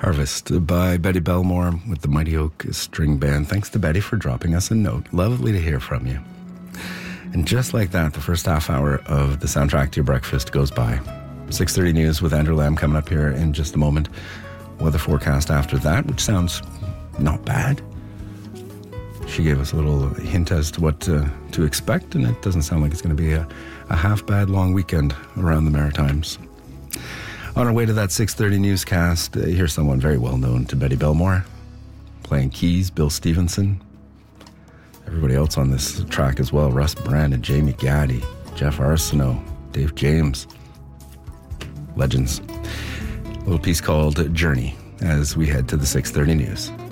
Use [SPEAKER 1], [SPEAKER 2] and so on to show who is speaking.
[SPEAKER 1] Harvest by Betty Belmore with the Mighty Oak String Band. Thanks to Betty for dropping us a note. Lovely to hear from you. And just like that, the first half hour of the soundtrack to your breakfast goes by. 6:30 news with Andrew Lamb coming up here in just a moment. Weather forecast after that, which sounds not bad. She gave us a little hint as to what to expect, and it doesn't sound like it's going to be a half bad long weekend around the Maritimes. On our way to that 6:30 newscast, here's someone very well known to Betty Belmore, playing keys, Bill Stevenson. Everybody else on this track as well, Russ Brand and Jamie Gaddy, Jeff Arsenault, Dave James. Legends. A little piece called Journey as we head to the 6:30 news.